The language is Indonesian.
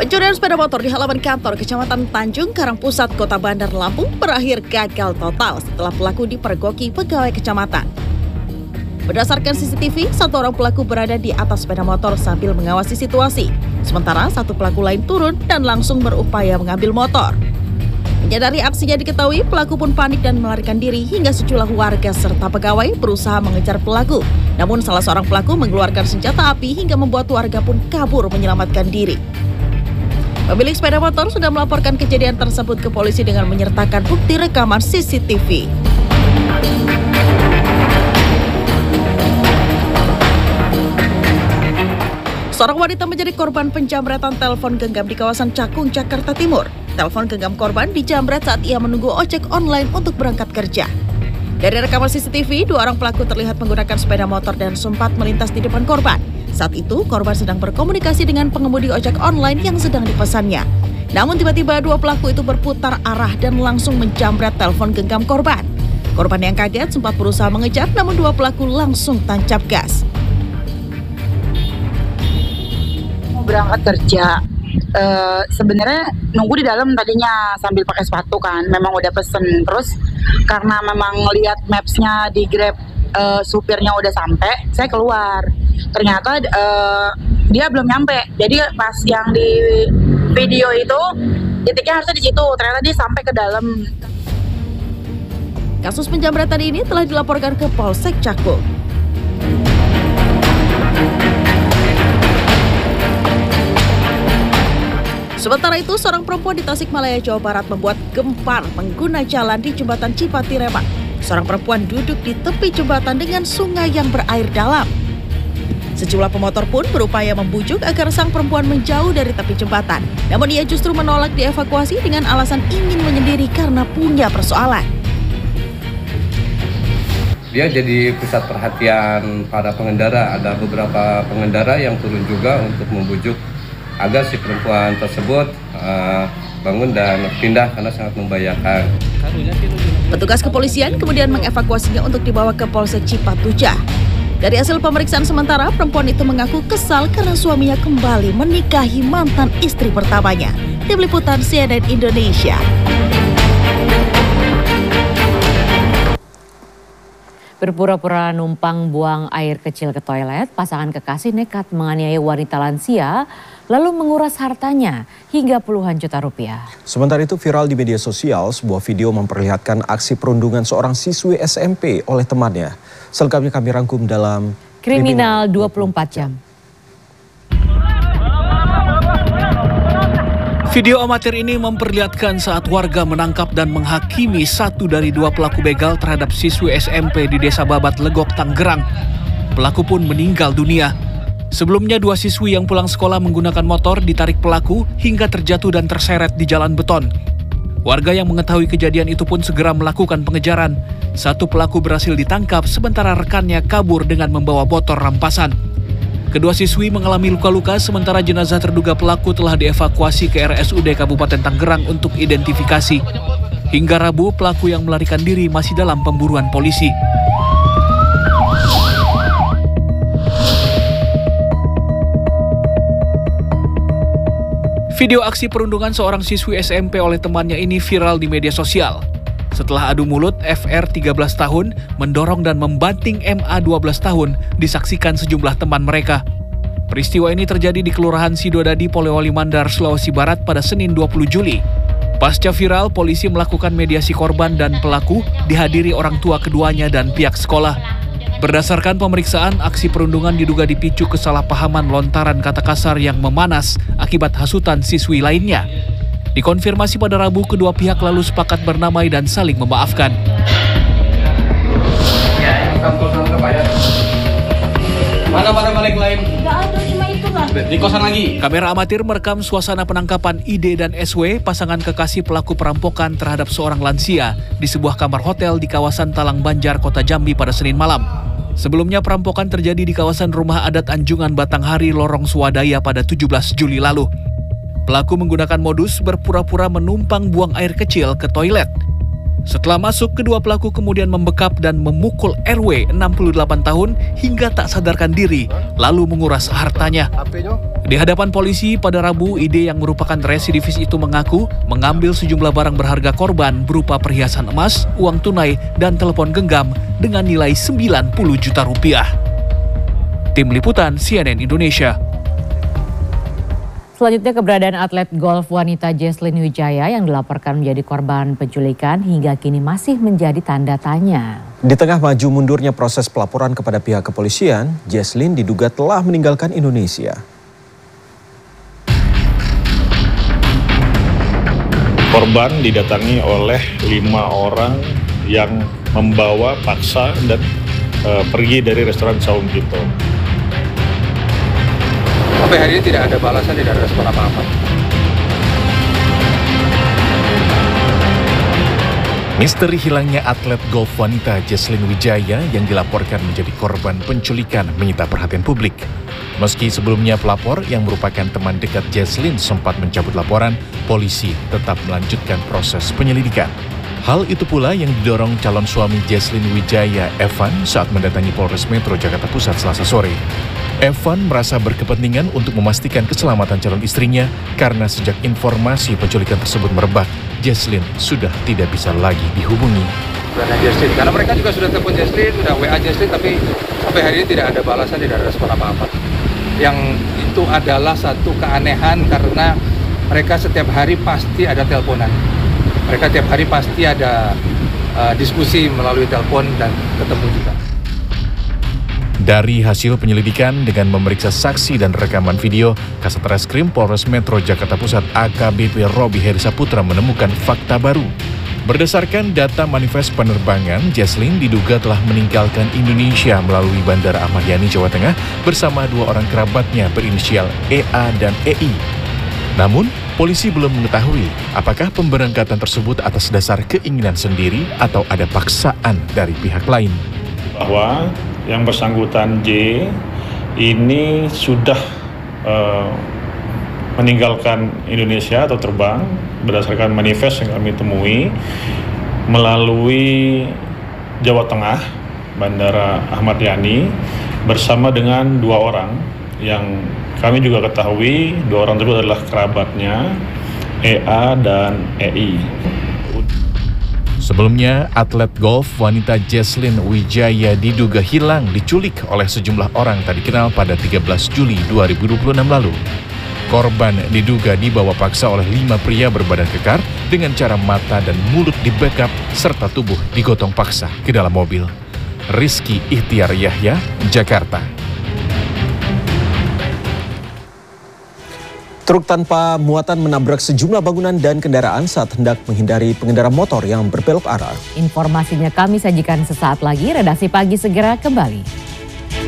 Pencurian sepeda motor di halaman kantor Kecamatan Tanjung Karang Pusat, Kota Bandar Lampung berakhir gagal total setelah pelaku dipergoki pegawai kecamatan. Berdasarkan CCTV, satu orang pelaku berada di atas sepeda motor sambil mengawasi situasi. Sementara satu pelaku lain turun dan langsung berupaya mengambil motor. Menyadari aksinya diketahui, pelaku pun panik dan melarikan diri hingga sejumlah warga serta pegawai berusaha mengejar pelaku. Namun salah seorang pelaku mengeluarkan senjata api hingga membuat warga pun kabur menyelamatkan diri. Pemilik sepeda motor sudah melaporkan kejadian tersebut ke polisi dengan menyertakan bukti rekaman CCTV. Seorang wanita menjadi korban penjamretan telepon genggam di kawasan Cakung, Jakarta Timur. Telepon genggam korban dijamret saat ia menunggu ojek online untuk berangkat kerja. Dari rekaman CCTV, dua orang pelaku terlihat menggunakan sepeda motor dan sempat melintas di depan korban. Saat itu, korban sedang berkomunikasi dengan pengemudi ojek online yang sedang dipesannya. Namun tiba-tiba dua pelaku itu berputar arah dan langsung menjamret telepon genggam korban. Korban yang kaget sempat berusaha mengejar, namun dua pelaku langsung tancap gas. Mau berangkat kerja, sebenarnya nunggu di dalam tadinya sambil pakai sepatu kan, memang udah pesen. Terus karena memang lihat mapsnya di Grab, supirnya udah sampai, saya keluar. Ternyata dia belum nyampe. Jadi pas yang di video itu titiknya harusnya di situ. Ternyata dia sampai ke dalam. Kasus penjamretan ini telah dilaporkan ke Polsek Cakung. Sementara itu, seorang perempuan di Tasikmalaya, Jawa Barat membuat gempar pengguna jalan di jembatan Cipati Rembang. Seorang perempuan duduk di tepi jembatan dengan sungai yang berair dalam. Sejumlah pemotor pun berupaya membujuk agar sang perempuan menjauh dari tepi jembatan. Namun ia justru menolak dievakuasi dengan alasan ingin menyendiri karena punya persoalan. Dia jadi pusat perhatian para pengendara. Ada beberapa pengendara yang turun juga untuk membujuk agar si perempuan tersebut bangun dan pindah karena sangat membahayakan. Petugas kepolisian kemudian mengevakuasinya untuk dibawa ke Polsek Cipatujah. Dari hasil pemeriksaan sementara, perempuan itu mengaku kesal karena suaminya kembali menikahi mantan istri pertamanya. Tim Liputan CNN Indonesia. Berpura-pura numpang buang air kecil ke toilet, pasangan kekasih nekat menganiaya wanita lansia lalu menguras hartanya hingga puluhan juta rupiah. Sementara itu viral di media sosial, sebuah video memperlihatkan aksi perundungan seorang siswi SMP oleh temannya. Selengkapnya kami rangkum dalam Kriminal 24 Jam. Video amatir ini memperlihatkan saat warga menangkap dan menghakimi satu dari dua pelaku begal terhadap siswi SMP di Desa Babat, Legok, Tangerang. Pelaku pun meninggal dunia. Sebelumnya dua siswi yang pulang sekolah menggunakan motor ditarik pelaku hingga terjatuh dan terseret di jalan beton. Warga yang mengetahui kejadian itu pun segera melakukan pengejaran. Satu pelaku berhasil ditangkap sementara rekannya kabur dengan membawa botol rampasan. Kedua siswi mengalami luka-luka sementara jenazah terduga pelaku telah dievakuasi ke RSUD Kabupaten Tangerang untuk identifikasi. Hingga Rabu, pelaku yang melarikan diri masih dalam pemburuan polisi. Video aksi perundungan seorang siswi SMP oleh temannya ini viral di media sosial. Setelah adu mulut, FR 13 tahun mendorong dan membanting MA 12 tahun disaksikan sejumlah teman mereka. Peristiwa ini terjadi di Kelurahan Sidodadi, Polewali Mandar, Sulawesi Barat pada Senin 20 Juli. Pasca viral, polisi melakukan mediasi korban dan pelaku dihadiri orang tua keduanya dan pihak sekolah. Berdasarkan pemeriksaan, aksi perundungan diduga dipicu kesalahpahaman lontaran kata kasar yang memanas akibat hasutan siswi lainnya. Dikonfirmasi pada Rabu, kedua pihak lalu sepakat bernamai dan saling memaafkan. Mana balik lain? Nggak ada, cuma itu kan. Di kosan lagi. Kamera amatir merekam suasana penangkapan ID dan SW, pasangan kekasih pelaku perampokan terhadap seorang lansia di sebuah kamar hotel di kawasan Talang Banjar, Kota Jambi pada Senin malam. Sebelumnya perampokan terjadi di kawasan Rumah Adat Anjungan Batanghari, Lorong Swadaya pada 17 Juli lalu. Pelaku menggunakan modus berpura-pura menumpang buang air kecil ke toilet. Setelah masuk, kedua pelaku kemudian membekap dan memukul RW 68 tahun hingga tak sadarkan diri, lalu menguras hartanya. Di hadapan polisi pada Rabu, ID yang merupakan residivis itu mengaku mengambil sejumlah barang berharga korban berupa perhiasan emas, uang tunai, dan telepon genggam dengan nilai 90 juta rupiah. Tim Liputan CNN Indonesia. Selanjutnya, keberadaan atlet golf wanita Jesslyn Wijaya yang dilaporkan menjadi korban penculikan hingga kini masih menjadi tanda tanya. Di tengah maju mundurnya proses pelaporan kepada pihak kepolisian, Jesslyn diduga telah meninggalkan Indonesia. Korban didatangi oleh 5 orang yang membawa paksa dan pergi dari restoran Saung Gito. Sampai hari ini tidak ada balasan, tidak ada respon apa-apa. Misteri hilangnya atlet golf wanita Jesslyn Wijaya yang dilaporkan menjadi korban penculikan menyita perhatian publik. Meski sebelumnya pelapor yang merupakan teman dekat Jesslyn sempat mencabut laporan, polisi tetap melanjutkan proses penyelidikan. Hal itu pula yang didorong calon suami Jesslyn Wijaya, Evan, saat mendatangi Polres Metro Jakarta Pusat Selasa sore. Evan merasa berkepentingan untuk memastikan keselamatan calon istrinya karena sejak informasi penculikan tersebut merebak, Jesslyn sudah tidak bisa lagi dihubungi. Karena mereka juga sudah telepon Jesslyn, sudah WA Jesslyn, tapi sampai hari ini tidak ada balasan, tidak ada respon apa-apa. Yang itu adalah satu keanehan karena mereka setiap hari pasti ada teleponan. Mereka setiap hari pasti ada diskusi melalui telepon dan ketemu juga. Dari hasil penyelidikan dengan memeriksa saksi dan rekaman video, Kasat Reskrim Polres Metro Jakarta Pusat AKBP Robi Heri Saputra menemukan fakta baru. Berdasarkan data manifest penerbangan, Jesslyn diduga telah meninggalkan Indonesia melalui Bandara Ahmad Yani, Jawa Tengah bersama 2 orang kerabatnya berinisial EA dan EI. Namun, polisi belum mengetahui apakah pemberangkatan tersebut atas dasar keinginan sendiri atau ada paksaan dari pihak lain. Bahwa yang bersangkutan J ini sudah meninggalkan Indonesia atau terbang berdasarkan manifest yang kami temui melalui Jawa Tengah, Bandara Ahmad Yani, bersama dengan 2 orang yang kami juga ketahui 2 orang tersebut adalah kerabatnya EA dan EI. Sebelumnya, atlet golf wanita Jesslyn Wijaya diduga hilang diculik oleh sejumlah orang tak dikenal pada 13 Juli 2026 lalu. Korban diduga dibawa paksa oleh 5 pria berbadan kekar dengan cara mata dan mulut dibekap serta tubuh digotong paksa ke dalam mobil. Rizky Ihtiar Yahya, Jakarta. Truk tanpa muatan menabrak sejumlah bangunan dan kendaraan saat hendak menghindari pengendara motor yang berbelok arah. Informasinya kami sajikan sesaat lagi. Redaksi Pagi segera kembali.